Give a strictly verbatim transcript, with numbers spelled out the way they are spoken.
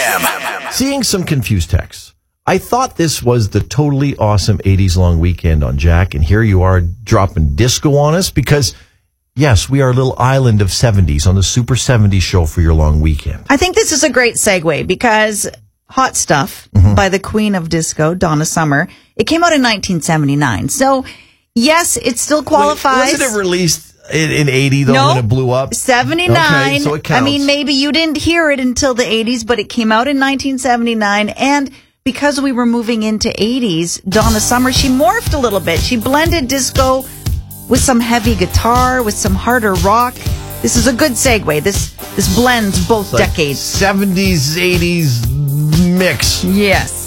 M. Seeing some confused texts. I thought this was the totally awesome eighties long weekend on Jack, and here you are dropping disco on us because, yes, we are a little island of seventies on the Super seventies show for your long weekend. I think this is a great segue because Hot Stuff mm-hmm. by the Queen of Disco, Donna Summer, it came out in nineteen seventy-nine. So, yes, it still qualifies. Wait, wasn't it released in, in eighty, though, nope. when it blew up? seventy-nine. Okay, so it counts. I mean, maybe you didn't hear it until the eighties, but it came out in nineteen seventy-nine, and because we were moving into eighties, Donna Summer, she morphed a little bit. She blended disco with some heavy guitar, with some harder rock. This is a good segue. This this blends both like decades. seventies, eighties mix. Yes.